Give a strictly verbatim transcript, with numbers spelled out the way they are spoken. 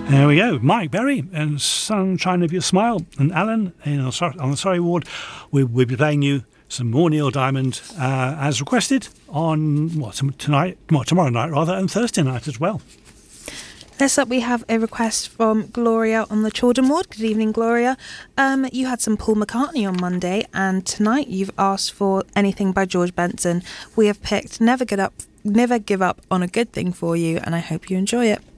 There we go. Mike Berry and Sunshine of Your Smile. And Alan in on the Surrey Ward, we, we'll be playing you some more Neil Diamond uh, as requested on what tonight, well, tomorrow night rather, and Thursday night as well. Next up, we have a request from Gloria on the Children Ward. Good evening, Gloria. Um, you had some Paul McCartney on Monday, and tonight you've asked for anything by George Benson. We have picked Never Get Up, Never Give Up on a Good Thing for you, and I hope you enjoy it.